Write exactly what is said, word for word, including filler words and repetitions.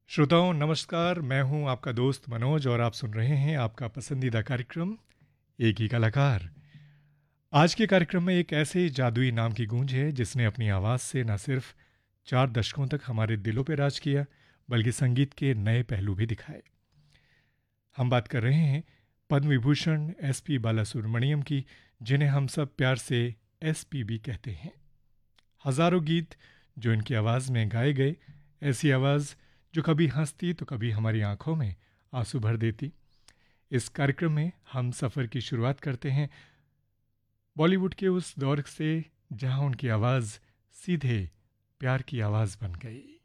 श्रोताओं नमस्कार। मैं हूं आपका दोस्त मनोज और आप सुन रहे हैं आपका पसंदीदा कार्यक्रम एक ही कलाकार। आज के कार्यक्रम में एक ऐसे जादुई नाम की गूंज है जिसने अपनी आवाज़ से न सिर्फ चार दशकों तक हमारे दिलों पर राज किया बल्कि संगीत के नए पहलू भी दिखाए। हम बात कर रहे हैं पद्म विभूषण एस पी बालासुब्रमण्यम की, जिन्हें हम सब प्यार से एस पी बी कहते हैं। हजारों गीत जो इनकी आवाज़ में गाए गए, ऐसी आवाज़ जो कभी हंसती तो कभी हमारी आंखों में आंसू भर देती। इस कार्यक्रम में हम सफ़र की शुरुआत करते हैं बॉलीवुड के उस दौर से जहां उनकी आवाज़ सीधे प्यार की आवाज़ बन गई।